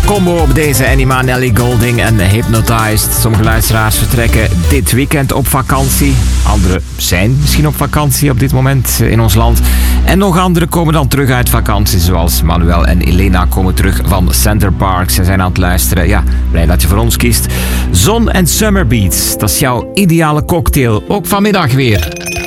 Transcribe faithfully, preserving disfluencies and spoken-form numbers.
combo op deze Anima, Nelly Golding en Hypnotized. Sommige luisteraars vertrekken dit weekend op vakantie. Anderen zijn misschien op vakantie op dit moment in ons land. En nog anderen komen dan terug uit vakantie, zoals Manuel en Elena komen terug van Center Park. Ze zijn aan het luisteren. Ja, blij dat je voor ons kiest. Zon en Summer Beats, dat is jouw ideale cocktail. Ook vanmiddag weer.